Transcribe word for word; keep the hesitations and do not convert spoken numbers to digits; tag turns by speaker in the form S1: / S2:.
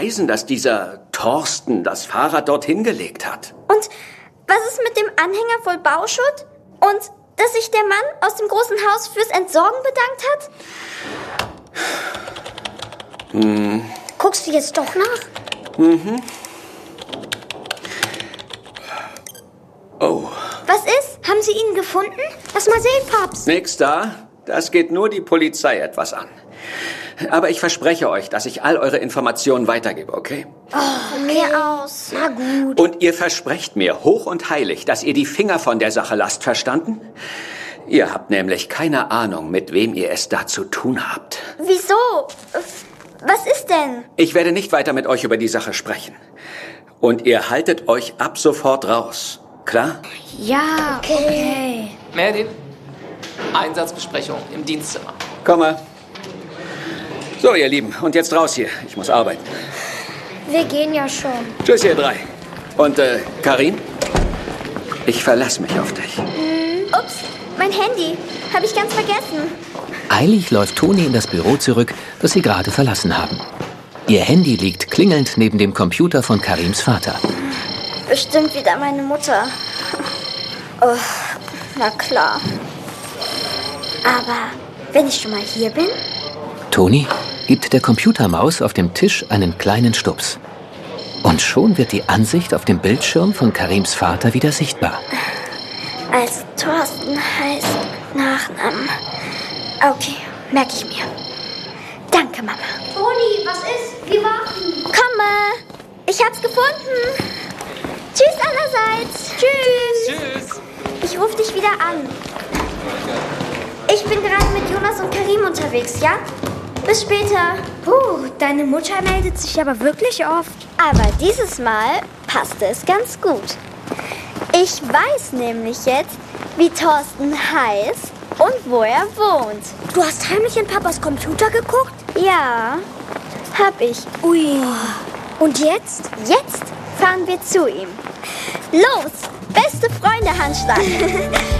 S1: beweisen, dass dieser Thorsten das Fahrrad dorthin gelegt hat.
S2: Und was ist mit dem Anhänger voll Bauschutt? Und dass sich der Mann aus dem großen Haus fürs Entsorgen bedankt hat?
S1: Hm.
S2: Guckst du jetzt doch nach?
S1: Mhm. Oh.
S2: Was ist? Haben Sie ihn gefunden? Lass mal sehen, Paps.
S1: Nix da. Das geht nur die Polizei etwas an. Aber ich verspreche euch, dass ich all eure Informationen weitergebe, okay?
S2: Oh, von mir aus. Na gut.
S1: Und ihr versprecht mir hoch und heilig, dass ihr die Finger von der Sache lasst, verstanden? Ihr habt nämlich keine Ahnung, mit wem ihr es da zu tun habt.
S2: Wieso? Was ist denn?
S1: Ich werde nicht weiter mit euch über die Sache sprechen. Und ihr haltet euch ab sofort raus. Klar?
S2: Ja, okay.
S3: Merlin, Einsatzbesprechung im Dienstzimmer.
S1: Komme. So, ihr Lieben, und jetzt raus hier. Ich muss arbeiten.
S2: Wir gehen ja schon.
S1: Tschüss, ihr drei. Und, äh, Karin? Ich verlasse mich auf dich.
S2: Mhm. Ups, mein Handy. Habe ich ganz vergessen.
S4: Eilig läuft Toni in das Büro zurück, das sie gerade verlassen haben. Ihr Handy liegt klingelnd neben dem Computer von Karims Vater.
S2: Bestimmt wieder meine Mutter. Oh, na klar. Aber wenn ich schon mal hier bin...
S4: Toni gibt der Computermaus auf dem Tisch einen kleinen Stups. Und schon wird die Ansicht auf dem Bildschirm von Karims Vater wieder sichtbar.
S2: Als Thorsten heißt Nachnamen. Okay, merke ich mir. Danke, Mama. Toni, was ist? Wir warten. Komme. Ich hab's gefunden. Tschüss allerseits. Tschüss.
S3: Tschüss.
S2: Ich rufe dich wieder an. Ich bin gerade mit Jonas und Karim unterwegs, ja? Bis später. Puh, deine Mutter meldet sich aber wirklich oft. Aber dieses Mal passte es ganz gut. Ich weiß nämlich jetzt, wie Thorsten heißt und wo er wohnt. Du hast heimlich in Papas Computer geguckt? Ja, hab ich. Ui. Und jetzt? Jetzt fahren wir zu ihm. Los, beste Freunde, Handstand.